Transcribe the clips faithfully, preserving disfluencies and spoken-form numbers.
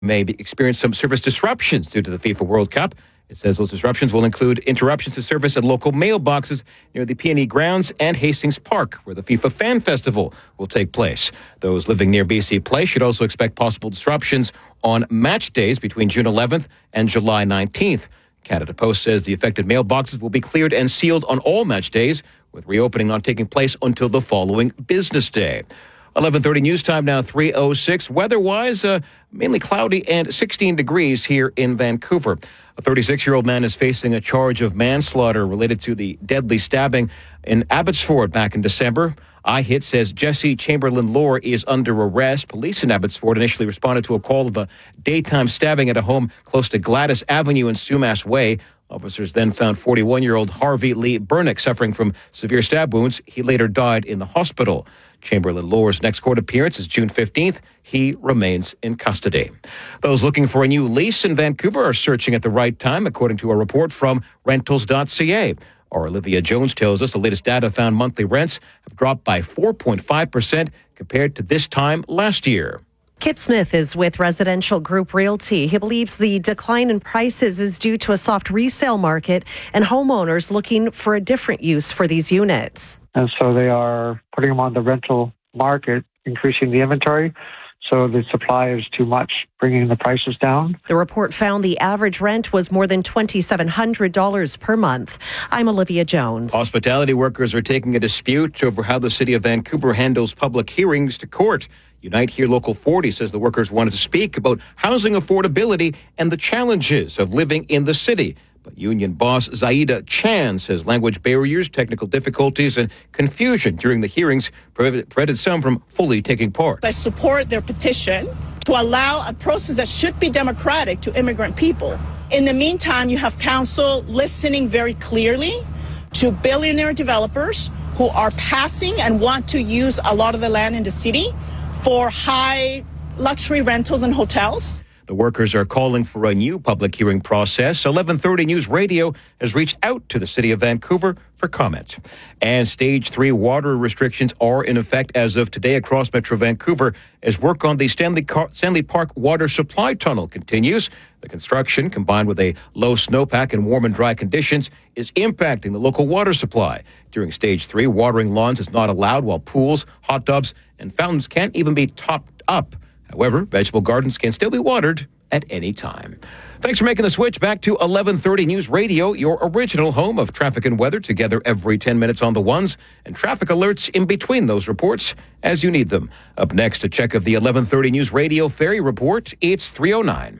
may be, experience some service disruptions due to the FIFA World Cup. It says those disruptions will include interruptions to service at local mailboxes near the P and E grounds and Hastings Park, where the FIFA Fan Festival will take place. Those living near B C Place should also expect possible disruptions on match days between June eleventh and July nineteenth. Canada Post says the affected mailboxes will be cleared and sealed on all match days, with reopening not taking place until the following business day. eleven thirty news time now, three oh six. Weather-wise, uh, mainly cloudy and sixteen degrees here in Vancouver. A thirty-six-year-old man is facing a charge of manslaughter related to the deadly stabbing in Abbotsford back in December. iHit says Jesse Chamberlain Lore is under arrest. Police in Abbotsford initially responded to a call of a daytime stabbing at a home close to Gladys Avenue and Sumas Way. Officers then found forty-one-year-old Harvey Lee Burnick suffering from severe stab wounds. He later died in the hospital. Chamberlain Lore's next court appearance is June fifteenth. He remains in custody. Those looking for a new lease in Vancouver are searching at the right time, according to a report from rentals dot c a. Our Olivia Jones tells us the latest data found monthly rents have dropped by four point five percent compared to this time last year. Kip Smith is with Residential Group Realty. He believes the decline in prices is due to a soft resale market and homeowners looking for a different use for these units. And so they are putting them on the rental market, increasing the inventory. So the supply is too much, bringing the prices down. The report found the average rent was more than two thousand seven hundred dollars per month. I'm Olivia Jones. Hospitality workers are taking a dispute over how the city of Vancouver handles public hearings to court. Unite Here Local forty says the workers wanted to speak about housing affordability and the challenges of living in the city. But union boss Zaida Chan says language barriers, technical difficulties, and confusion during the hearings prevented some from fully taking part. I support their petition to allow a process that should be democratic to immigrant people. In the meantime, you have council listening very clearly to billionaire developers who are passing and want to use a lot of the land in the city for high luxury rentals and hotels. The workers are calling for a new public hearing process. eleven thirty News Radio has reached out to the city of Vancouver for comment. And stage three water restrictions are in effect as of today across Metro Vancouver as work on the Stanley, Car- Stanley Park water supply tunnel continues. The construction, combined with a low snowpack and warm and dry conditions, is impacting the local water supply. During stage three, watering lawns is not allowed, while pools, hot tubs, and fountains can't even be topped up. However, vegetable gardens can still be watered at any time. Thanks for making the switch back to eleven thirty News Radio, your original home of traffic and weather, together every ten minutes on the ones, and traffic alerts in between those reports as you need them. Up next, a check of the eleven thirty News Radio Ferry Report. It's three oh nine.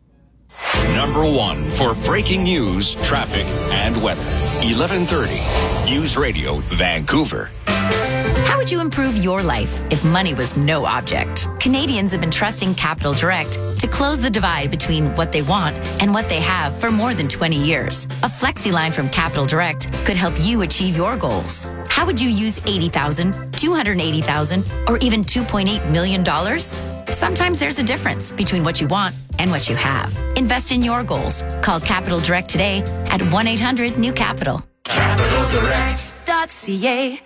Number one for breaking news, traffic, and weather. eleven thirty News Radio, Vancouver. How would you improve your life if money was no object? Canadians have been trusting Capital Direct to close the divide between what they want and what they have for more than twenty years. A flexi line from Capital Direct could help you achieve your goals. How would you use eighty thousand dollars, two hundred eighty thousand dollars, or even two point eight million dollars? Sometimes there's a difference between what you want and what you have. Invest in your goals. Call Capital Direct today at one eight hundred new capital. capital direct dot c a.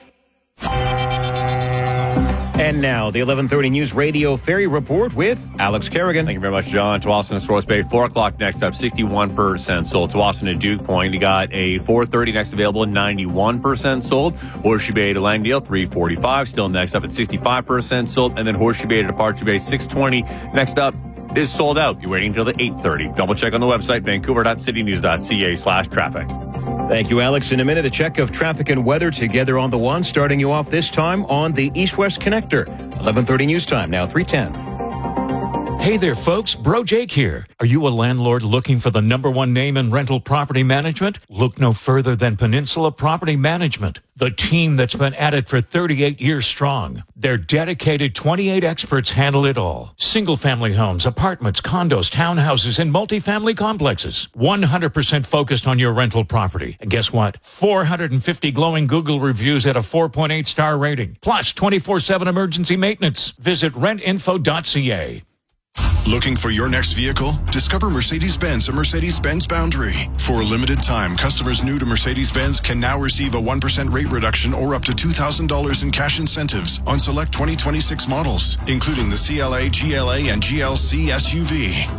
And now, the eleven thirty News Radio Ferry Report with Alex Kerrigan. Thank you very much, John. Tsawwassen and Source Bay, four o'clock next up, sixty-one percent sold. Tsawwassen and Duke Point, you got a four thirty next available, ninety-one percent sold. Horseshoe Bay to Langdale, three forty-five, still next up at sixty-five percent sold. And then Horseshoe Bay to Departure Bay, six twenty next up is sold out. You're waiting until the eight thirty. Double check on the website, vancouver dot city news dot c a slash traffic. Thank you, Alex. In a minute, a check of traffic and weather together on the one, starting you off this time on the East-West Connector. eleven thirty News Time, now three ten. Hey there, folks. Bro Jake here. Are you a landlord looking for the number one name in rental property management? Look no further than Peninsula Property Management, the team that's been at it for thirty-eight years strong. Their dedicated twenty-eight experts handle it all. Single-family homes, apartments, condos, townhouses, and multifamily complexes. one hundred percent focused on your rental property. And guess what? four hundred fifty glowing Google reviews at a four point eight star rating. Plus twenty-four seven emergency maintenance. Visit rent info dot c a. Looking for your next vehicle? Discover Mercedes-Benz at Mercedes-Benz Boundary. For a limited time, customers new to Mercedes-Benz can now receive a one percent rate reduction or up to two thousand dollars in cash incentives on select twenty twenty-six models, including the C L A, G L A, and G L C S U V.